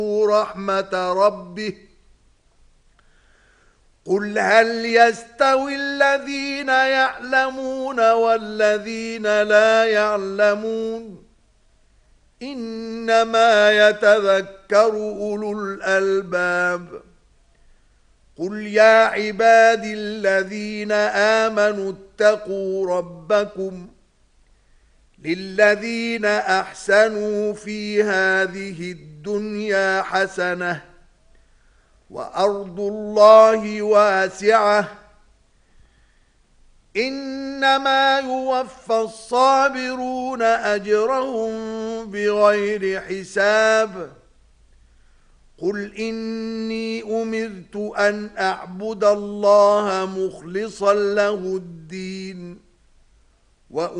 رحمة ربه قل هل يستوي الذين يعلمون والذين لا يعلمون إنما يتذكر أولو الألباب قل يا عبادي الذين آمنوا اتقوا ربكم للذين أحسنوا في هذه الدنيا حسنة وأرض الله واسعة إنما يوفى الصابرون أجرهم بغير حساب قل إني أمرت أن أعبد الله مخلصا له الدين